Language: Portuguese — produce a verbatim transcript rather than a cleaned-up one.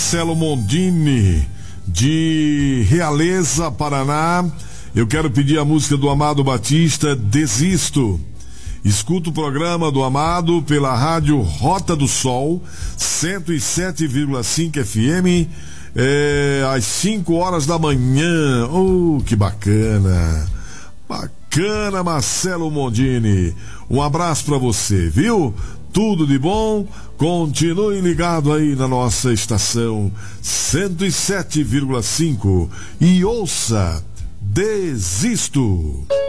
Marcelo Mondini, de Realeza, Paraná. Eu quero pedir a música do Amado Batista, Desisto. Escuta o programa do Amado pela rádio Rota do Sol, cento e sete vírgula cinco F M, é, às cinco horas da manhã. Oh, que bacana! Bacana, Marcelo Mondini. Um abraço pra você, viu? Tudo de bom. Continue ligado aí na nossa estação cento e sete vírgula cinco e ouça Desisto.